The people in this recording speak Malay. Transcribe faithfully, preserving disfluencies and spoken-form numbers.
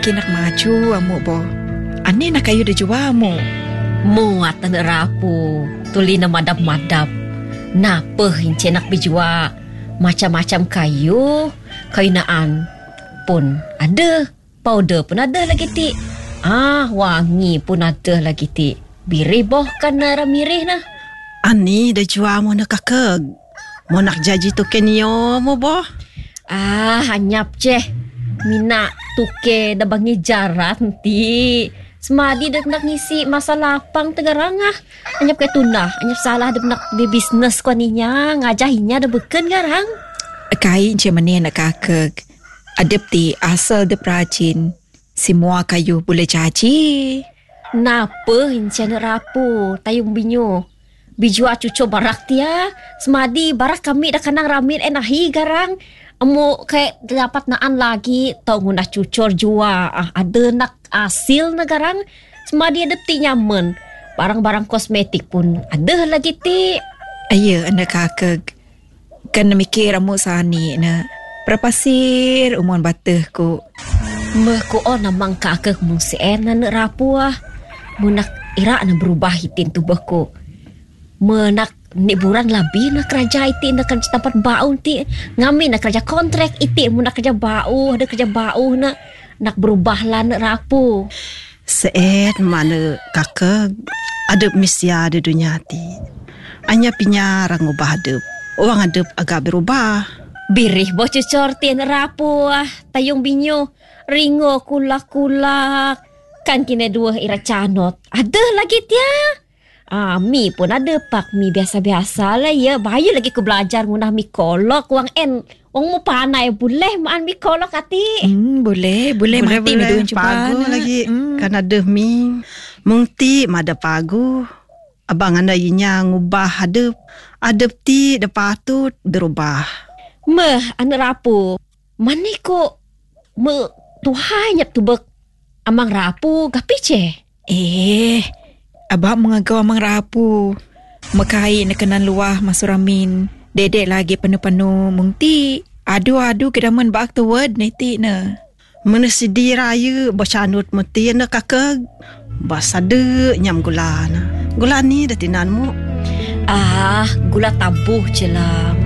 mikir nak maju amu bo. Ani nak kayu dah jual amu. Muat tak nak rapu. Tuli nak madap-madap. Napa hince nak bijua. Macam-macam kayu. Kayu naan pun ada. Powder pun ada lagi ti. Ah, wangi pun ada lagi ti. Birih boh kan nara mirih nah. Ani dah jual mu nak kakak. Mu nak jaji tu kenyo mu boh. Ah, hanyap je. Mina tuke dah bangi jarat nanti. Semadi dah nak ngisi masa lapang tegarang ah. Hanyap ke tunah. Hanyap salah dah nak di bisnes ko ninya. Ngajahinya dah beken garang. Kain je mana nak kakak. Adep ti asal de perajin. Semua kayu boleh jaji. Napa hinca nak rapu. Tayung binyo. Bijua cucu barak dia. Semadi barak kami dah kanang ramin enahi garang. Amu kayak dapat naan lagi. Tau ngunah cucur jua. Ah, ada nak asil negarang. Semadi ada ti nyaman. Barang-barang kosmetik pun ada lagi ti. Ayah anak kakak. Kan mikir amu sani na. Perpasir umon bateh ku. Meh ku oh namang kakak mu si ena nak rapu ah. Munak ira na berubah hitin tubuh ku. Menak niburan labih nak kerja iti nak kerja tempat bau ti. Ngami nak kerja kontrak iti mu nak kerja bau, ada kerja bau nak nak berubah lah nak rapu. Seet mana kakak ada misya di dunia ti. Anya pinya orang ubah adep. Orang adep agak berubah. Birih boh cucur ti nak rapu ah. Tayung binyo ringo kulak-kulak. Kan kini dua ira canot. Ada lagi dia. Ah, mi pun ada pak mi biasa-biasa lah ya. Bayu lagi ku belajar ngunah mi kolok wang en. Wang mu panai boleh maan mi kolok ati. Hmm, boleh, boleh, boleh mati mi doing pagu cuba lagi. Hmm. Kan ada mi. Mungti mada pagu. Abang anda inya ngubah adep. Adep ti de patut berubah. Meh anu rapu. Mani ko me tuhai nyap tu bek amang rapu gapi ce. Eh, abang mengagau amang rapu. Mekai nak kenan luah masuramin. Dedek lagi penuh-penuh mungti. Adu-adu kedaman bak tu word neti na. Mana sidi raya bercanut mesti na kakak. Basade nyam gula na. Gula ni dah tinanmu. Ah, gula tabuh je lah.